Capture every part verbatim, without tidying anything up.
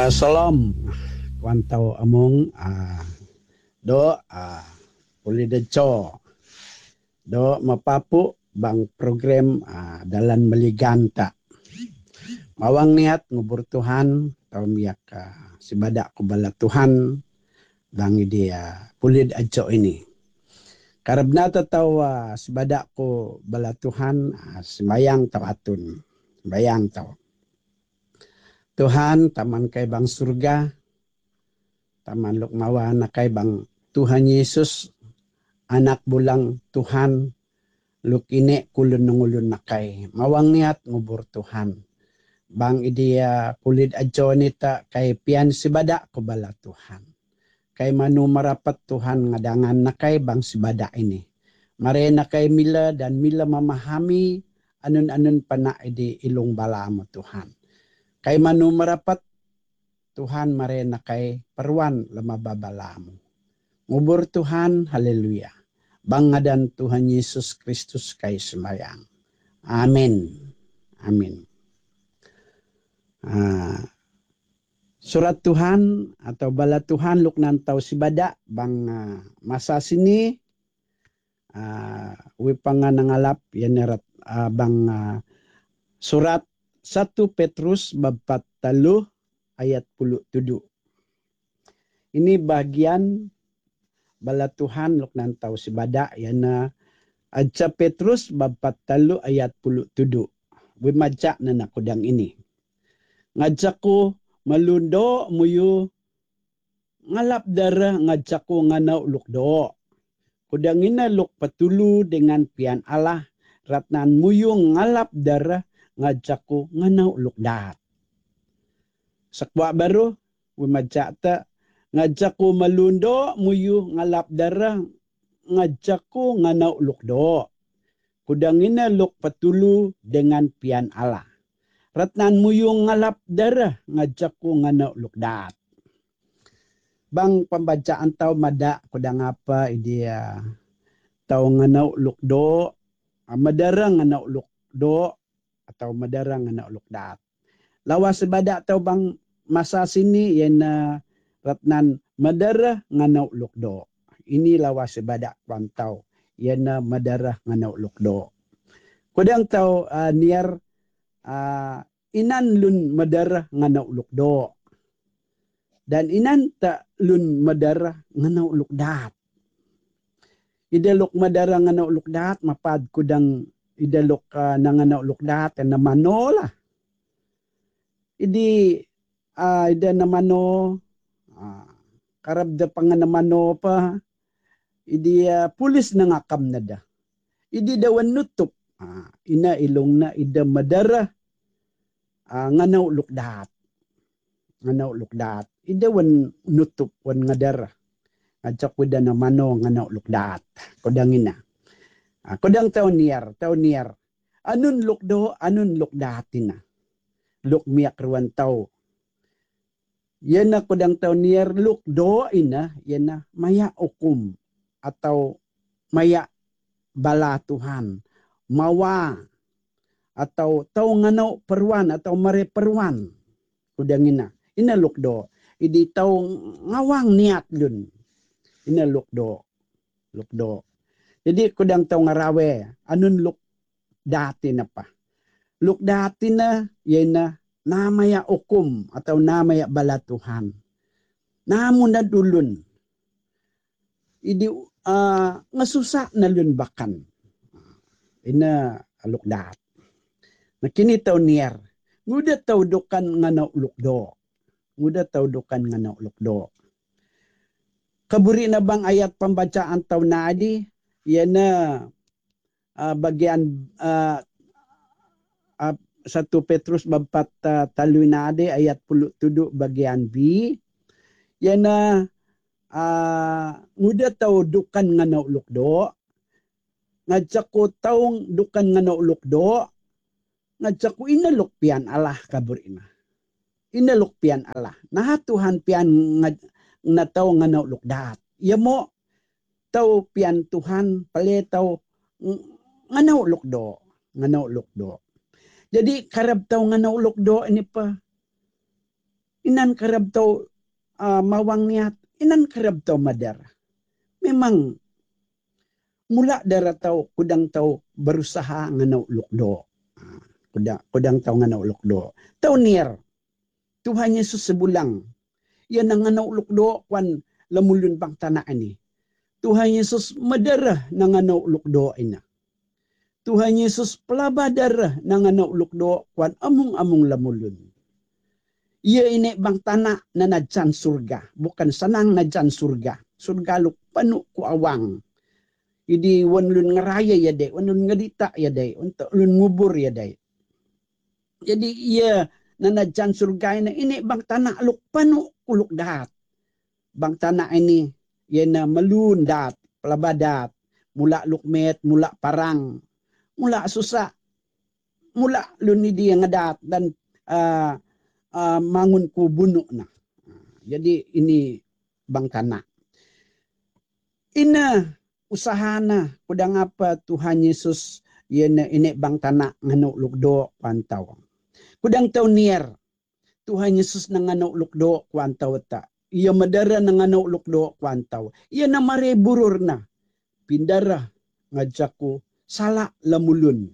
Uh, salam kuantau among uh, do uh, puli deco do mapapu bang program uh, dalan meliganta mawang niat ngubur Tuhan tau miyak uh, sibada ko bala Tuhan bang dia puli deco ini karabna tau uh, sibada ko bala Tuhan uh, sembayang tau atun bayang tau Tuhan taman kay bang surga taman lukmawa na kay bang Tuhan Yesus anak bulang Tuhan lukine kulun nungulun na kay mawang niat ngubur Tuhan bang idia pulid adjo nita kay pian sibada ko bala Tuhan kay manu marapat Tuhan ngadangan na kay bang sibada ini mare na kay mila dan mila memahami anun-anun pana idi ilung bala mo Tuhan kay manu marapat Tuhan mare na kay perwan lamababala mo. Ngubur Tuhan, haleluya. Bangadan Tuhan Yesus Kristus kay sumayang. Amen. Amen. Uh, surat Tuhan atau bala Tuhan luknan tau sibada bang uh, masa sini uh, wipanga nangalap yan uh, bang uh, surat satu Petrus bab pataluh ayat puluh tujuh. Ini bagian bala Tuhan luknan tau sibada yana Adja Petrus bab pataluh ayat puluh tujuh. Wimaja na nakudang ini. Ngajak ko malundo muyu ngalap darah ngajak ko nganaw lukdo. Kudang ina luk patulu dengan pian Allah ratnan muyu ngalap darah ngajak ko nganaw lukdat. Sakwa baru wimaja ta ngajak ko malundo muyu ngalap darah ngajak ko nganaw lukdo. Kudang ina luk patulu dengan pian Allah. Ratnan muyu ngalap darah ngajak ko nganaw lukdat. Bang pembacaan tau mada kudang apa idia tau nganaw lukdo madara nganaw lukdo atau madara nganaw lukdat. Lawas sebada tau bang masa sini yana ratnan madara nganaw lukdo. Ini lawas sebada pantau yana madara nganaw lukdo. Kudang tau uh, niar uh, inan lun madara nganaw lukdo. Dan inan ta lun madara nganaw lukdat. Ida luk madara nganaw lukdat mapad kudang ida luk uh, nanganaw lukdat na manola. Idi uh, ida namano uh, karab da panganamano pa idi uh, pulis nangakam na da. Idi dawan nutup uh, ina ilong na ida madara uh, nganaw lukdat. Nganaw lukdat. Ida wan nutup wan ngadara. Ngajak wida namano nganaw lukdat. Kudang ina. Uh, kudang tau niar, tau niar. Anun lukdo, anun lukdatina. Luk miyak ruan tau. Yana kudang tau niar lukdo ina, yana maya ukum. Atau maya bala Tuhan. Mawa. Atau tau nganaw perwan atau mare perwan. Kudang ina. Ina lukdo. Idi tau ngawang niat dun. Ina lukdo. Lukdo. Jadi kudang tau ngarawe. Anun luk dati na pa. Luk dati na yana namaya ukum atau namaya bala Tuhan. Namun na dulun. Idi uh, ngasusa na lun bakan. Ina luk dat. Nakini tau niar. Nguda tau dukan nganaw lukdo. Nguda tau dukan nganaw lukdo. Kaburi na bang ayat pembacaan tau na adi. Yana uh, bagian uh, uh, satu Petrus babat uh, taluy na adi ayat puluh tujuh bagian B. Yana uh, nguda tau dukan nganaw lukdo. Ngajak ko taong dukan nganaw lukdo. Ngajak ko inaluk pian Allah kabur ina. Inaluk pian Allah. Nah Tuhan pian na tau nganaw lukdat. Ia mo tau pian Tuhan pale tau nganaw lukdo. Nganaw lukdo. Jadi karab tau nganaw lukdo ini pa. inan karab tau uh, mawang niat, inan karab tau madara. Memang mula dara tau kudang tau berusaha nganau lukdo. Uh, kudang, kudang tau nganau lukdo. Tau nier, Tuhan Yesus sebulang. Ia nanganau lukdo kwan lamulun bang tanah ini. Tuhan Yesus madarah nanganau lukdo ina. Tuhan Yesus pelaba darah nanganau lukdo kwan amung-amung lamulun. Ia ini bang tanah na najan surga. Bukan senang najan surga. Surga luk penuh ku awang. Idi wan lun ngeraya ya day. Wan lun ngadita ya day. Untuk lun ngubur ya day. Jadi ia na najan surga ini. Ini bang tanah luk penuh kuluk dahat. Bang tanah ini. Ia na melun dat. Pelabadat. Mula lukmet. Mula parang. Mula susah. Mula lun ini yang ngadat. Dan uh, Uh, mangun ku bunuk na. Jadi ini bang tanah. Ina usaha na kudang apa Tuhan Yesus yana ini bang tanah nganu lukdo pantau. Kudang tau nier Tuhan Yesus na nganu lukdo kwantau ta. Ia madara na nganu lukdo kwantau. Ia na mare burur na. Pindara ngajaku salah lamulun.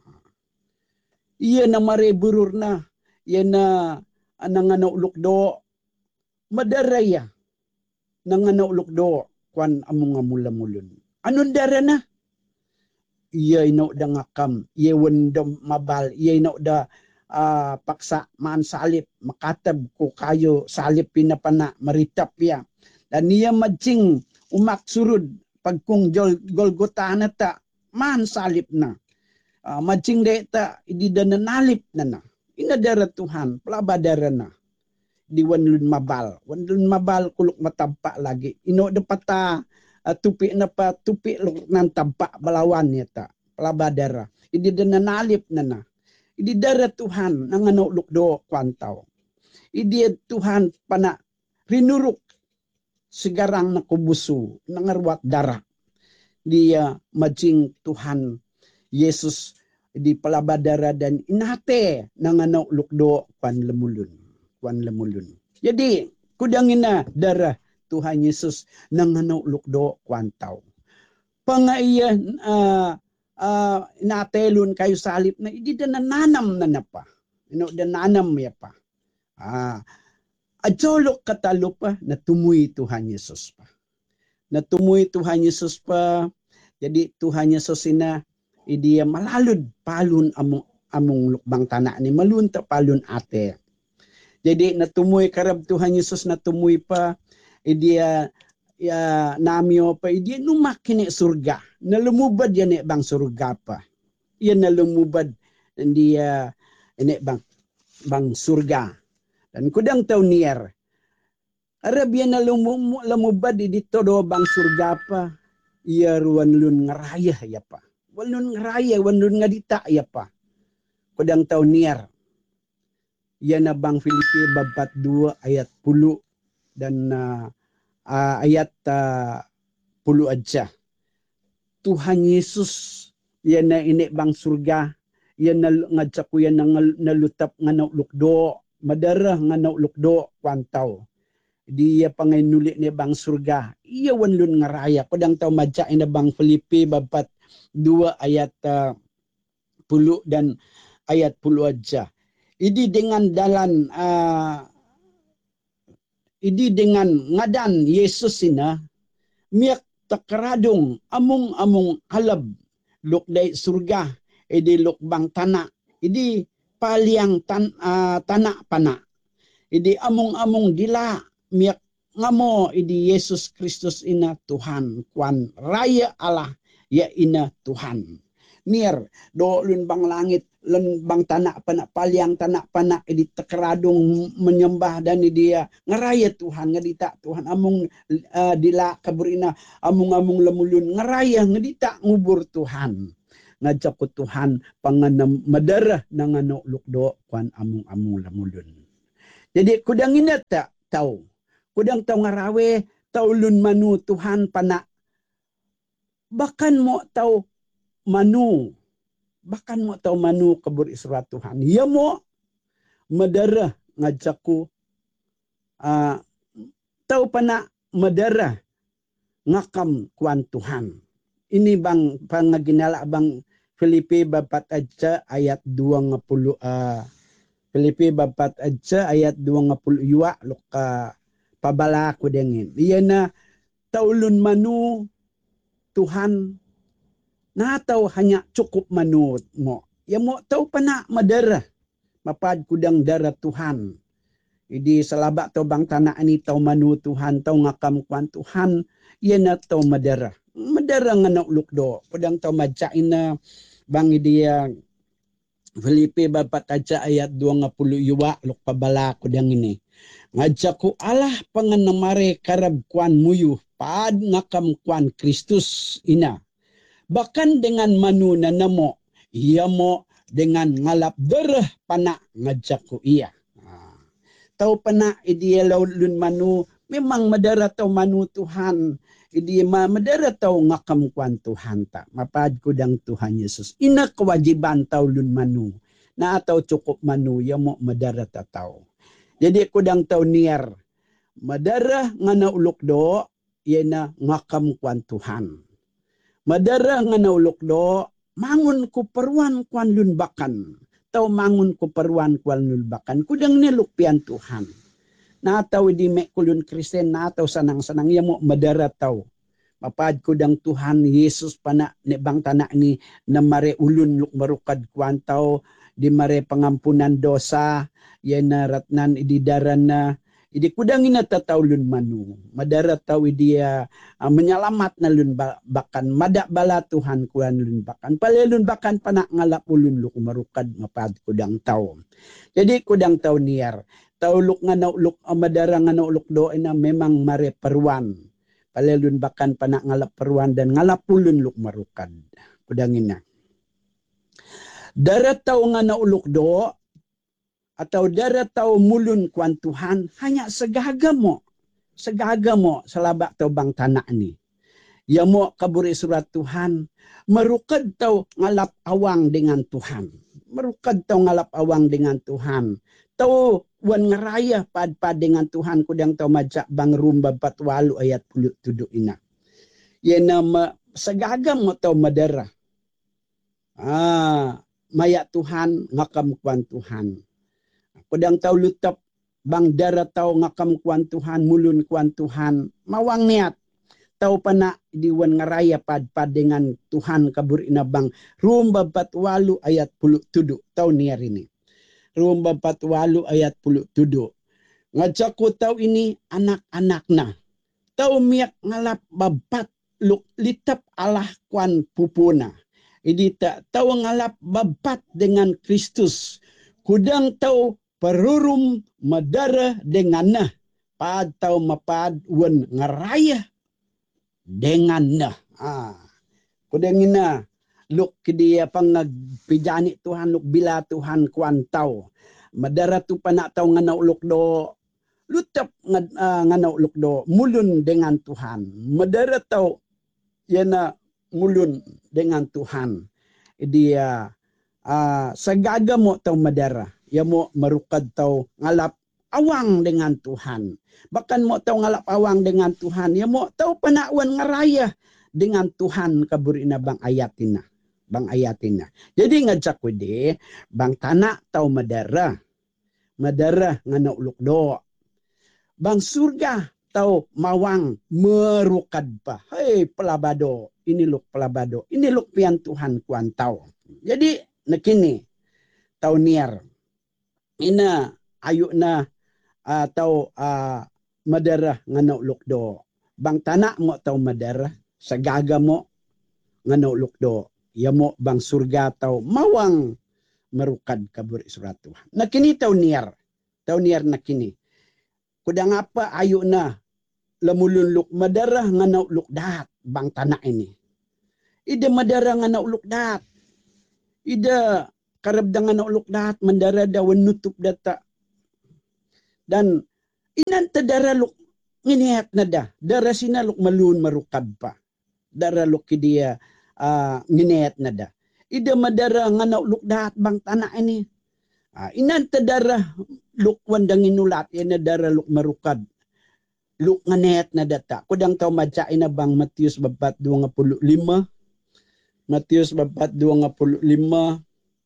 Ia na mare burur na. Ia na nanganau lukdo madaraya nanganau lukdo kwan amung amula mulun. Anun dara na? Iya ino da ngakam, iya wendom mabal, iya ino da uh, paksa maan salip, makatab ko kayo salip pinapana, maritap ya. Dan iya majing umak surud pagkung jol Golgota na ta, maan salip na. Uh, majing de ta, idi da nanalip na na. Ina dara Tuhan, pelaba dara na. Di wanlun mabal. Wanlun mabal kuluk matampak lagi. Ino dapata uh, tupi na pa tupi luk nan tampak balawan ya ta. Pelaba dara. Idi da nanalip na na. Idi dara Tuhan nangano lukdo kwantau. Idi Tuhan pana rinuruk segarang na kubusu nangarwat dara. Dia majing Tuhan Yesus di pelaba dara dan inate nangano lukdo kwan lemulun. Kwan lemulun. Jadi kudangin na darah Tuhan Yesus nangano lukdo kwantau. Pangaiyan uh, uh, natelun kayo salip na hindi na nananam na napa. Ino da nanam ya pa. Ah, ajolok katalo pa natumuy Tuhan Yesus pa. Natumuy Tuhan Yesus pa. Jadi Tuhan Yesus ina idi malalud palun among among lukbang tanah ni malun ta palun ate. Jadi natumuy karab Tuhan Yesus natumuy pa idia ya namyo pa idia numakine surga. Nalumubad yan eh bang surga pa. Yan nalumubad dia ini bang bang surga. Dan kudang taw nier. Arab yan nalumubad dito do bang surga pa. Iya ruan lun ngaraya ya pa. Walun ngaraya, walun ngadita ya pa. Kudang taw nier. Yan na bang Filipi babat dua ayat puluh dan uh, uh, ayat uh, puluh aja. Tuhan Yesus yan na ini bang surga. Yan na ngajak ko yan na nalutap nga naulukdo. Madarah nga naulukdo kwantaw. Dia panginuli ni bang surga. Iya wanlun nga raya. Kudang taw madya ina bang Filipi babat dua ayat uh, puluh dan ayat puluh aja. Idi dengan dalan uh, idi dengan ngadan Yesus ina miyak takaradong among-among halab lukday surga idi lukbang tanah idi paliang tan, uh, tanah pana idi among-among dila miyak ngamo idi Yesus Kristus ina Tuhan kwan raya Allah ya ina Tuhan nier do lun bang langit lun bang tanah pana paliang tanah pana idi takaradong menyembah dan dia ngaraya Tuhan ngadita Tuhan among uh, dila kaburina among-among lemulun ngaraya ngadita ngubur Tuhan ngajak ko Tuhan panganam madarah nangano lukdo kwan among-among lemulun. Jadi kudang ina ta tau kudang tau ngarawe tau lun manu Tuhan pana bahkan mo tau manu bahkan mo tau manu kabur isra Tuhan ya mo madarah ngajak ko Uh, tau pana madara ngakam kuan Tuhan. Ini bang pangaginala bang Filipi bapat aja ayat dua puluh uh, Filipi bapat aja ayat dua puluh yuwa luka pabala ko dengin. Iyan na taulun manu Tuhan na tau hanya cukup manut mo. Ya mo tau pana madara mapad kudang dara Tuhan. Idi salaba tau bang tanah ani tau manu Tuhan tau ngakam kuan Tuhan iyan na tau madara. Madara nga naulukdo. Kudang tau majain na bang idiya Filipi bapat aja ayat dua puluh yuwa luk pabala kudang ini. Ngajak ko Allah panganamare karab kuan muyuh paad ngakam kuan Kristus ina. Bahkan dengan manu na namo, iya mo dengan ngalap dereh pana ngajak ko iya. Ah. Tau pana idiya lun manu, memang madara tau manu Tuhan. Idi ma madara tau ngakam kuan Tuhan ta. Mapad kudang Tuhan Yesus. Ina kewajiban tau lun manu. Na atau cukup manu, iya mo madara ta tau. Jadi kudang tau niar. Madara ngana uluk do, yana ngakam kuan Tuhan. Madara ngana uluk do, mangun ku peruan kuan lun bakan. Tau mangun ku peruan kuan lun bakan. Kudang niluk pian Tuhan. Na tau di mek kulun Kristen, na tau sanang-sanang, ya mo madara tau. Mapad kudang Tuhan Yesus pana ne bang tanak ni na mare ulun luk marukad kuan tau. Di mare pengampunan dosa, yana ratnan idi daran na idi kudang ina tatau lun manu. Madara tau dia uh, menyelamat na lun bakan. Madak bala Tuhan kuan lun bakan. Pala lun bakan panak ngalap ulun luk marukad mapad kudang tau. Jadi kudang tau niar. Tau luk nga nauluk uh, madara nga nauluk do ina memang mare peruan. Pala lun bakan panak ngalap peruan dan ngalap ulun luk marukad. Kudang ina. Dara tau nga nauluk do atau dara tau mulun kuan Tuhan hanya segaga mo. Segaga mo salabak tau bang tanah ni. Ya mo kaburi surat Tuhan merukad tau ngalap awang dengan Tuhan. Merukad tau ngalap awang dengan Tuhan. Tau wan ngeraya pad-pad dengan Tuhan kudang tau majak bang rumba patwalu ayat puluh tuduk ina. Ya nama segaga mo tau madara. Ah, maya Tuhan ngakam kuan Tuhan. Kudang tau lutap bang dara tau ngakam kuan Tuhan, mulun kuan Tuhan, mawang niat. Tau pana diwan ngaraya pad-pad dengan Tuhan kabur ina bang rumba patwalu ayat puluh tuduk. Tau niar ini. Rumba patwalu ayat puluh tuduk. Ngajak ko tau ini anak-anak na. Tau miak ngalap babat luk litap Allah kuan pupuna. Idi tak tahu ngalap babat dengan Kristus. Kudang tahu perurum madara dengan nah. Pad tahu mapad wan ngaraya dengan nah. Ah. Kudang ina luk kedia pangagpijani Tuhan luk bila Tuhan kuan tahu. Madara tu panak tahu ngana uluk do. Lutap uh, ngana uluk do. Mulun dengan Tuhan. Madara tahu yana mulun dengan Tuhan. Dia uh, segaga mo tau madara. Ya mo merukad tau ngalap awang dengan Tuhan. Bahkan mo tau ngalap awang dengan Tuhan. Ya mo tau panakwan ngaraya dengan Tuhan kaburina bang ayatina. Bang ayatina. Jadi ngajak ko di bang tanak tau madara. Madara ngana uluk do. Bang surga tau mawang merukad pa. Hei pelabado. Ini luk pelabado. Ini luk pian Tuhan kuan tau. Jadi nakini tau niar. Ina ayuk na uh, tau uh, madara ngana uluk do. Bang tanak mo tau madara. Sagaga mo ngana uluk do. Ya mo bang surga tau mawang merukad kabur surat Tuhan. Nakini tau niar. Tau niar nakini. Kudang apa ayuk na lamulun luk madara ngana uluk dat bang tanak ini. Ida madara ngana uluk dat. Ida karab dengan uluk dat mandara dawan nutup data. Dan inan tadara luk nginihat na da. Dara sina luk malun marukab pa. Dara luk dia uh, nginihat na da. Ida madara ngana uluk dat bang tanak ini. Ah, inan ta darah luk wandang inulat ina darah luk marukad. Luk nganet na data. Kudang tau maca ina bang Matius babat dua puluh lima. Matius babat dua puluh lima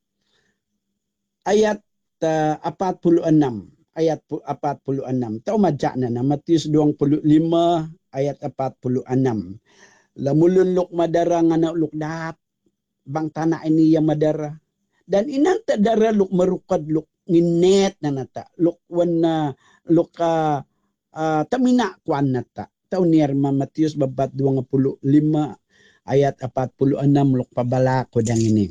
ayat uh, empat puluh enam. Ayat empat puluh enam. Tau maca na na Matius dua puluh lima ayat empat puluh enam. Lamulun luk madara ngana luk dat bang tanah ini yang madara. Dan inan ta dara luk marukad luk nginet na nata. Luk wana luk uh, uh, tamina kuan nata. Tau niar ma Matius babat dua puluh lima ayat empat puluh enam luk pabala ko dang ini.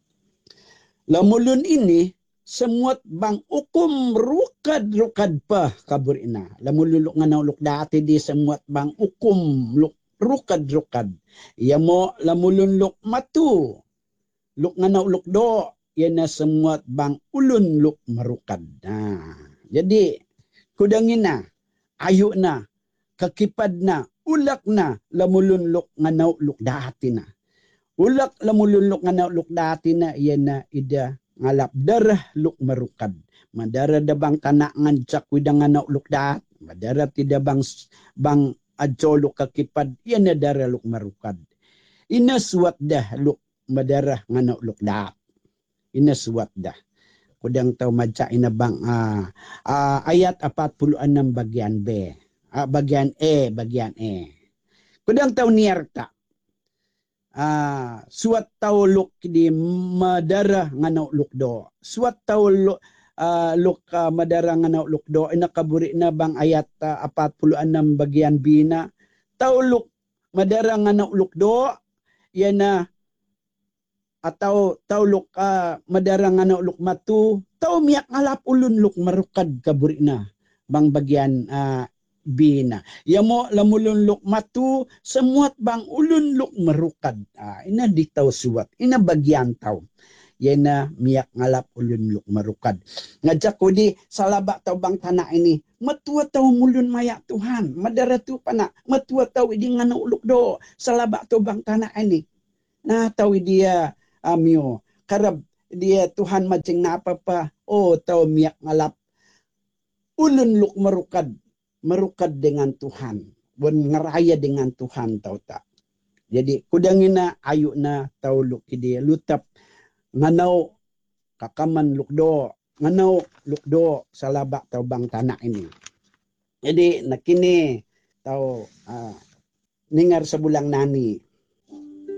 Lamulun ini semut bang ukum rukad-rukad pa kabur ina. Lamulun luk nganaw luk dati di semut bang ukum luk rukad-rukad. Iya mo lamulun luk matu. Luk nganaw luk do. Yan na semut bang ulun luk marukad. Nah, jadi kudangin na, ayo na, kakipad na, ulak na, lamulun luk nganaw luk dati na. Ulak lamulun luk nganaw luk dati na, yan na ida ngalap darah luk marukad. Madara da bang tanak ngancak widang nganaw luk dat. Madara tidak bang bang adso luk kakipad, yan na darah luk marukad. Ina suat dah luk madarah nganaw luk dat. Ina suat dah. Kudang tau maca ina bang uh, uh, ayat empat puluh enam bagian B. Uh, bagian E, bagian E. Kudang tau niar tak. Uh, suat tau luk di madarah nganaw luk do. Suat tau luk uh, luk uh, madarah nganaw luk do. Ina kaburi na bang ayat uh, empat puluh enam bagian B na. Tau luk madarah nganaw luk do. Yan na atau tau luk uh, madarang ano luk matu tau miyak ngalap ulun luk marukad kaburi na bang bagian uh, B na. Yamo lamulun luk matu semuat bang ulun luk marukad. Uh, ina di tau suat. Ina bagian tau. Yana miyak ngalap ulun luk marukad. Ngajak ko di salaba tau bang tanah ini. Matua tau mulun mayak Tuhan. Madara tu pana. Matua tau idi ngana uluk do. Salaba tau bang tanah ini. Nah tau dia amio karab dia Tuhan macing na apa pa oh tau miyak ngalap ulun luk merukad merukad dengan Tuhan bon ngeraya dengan Tuhan tau tak. Jadi kudangina ayu na tau luk dia lutap nganau kakaman luk do nganau luk do salabak tau bang tanah ini. Jadi nakini tau uh, ningar sebulang nani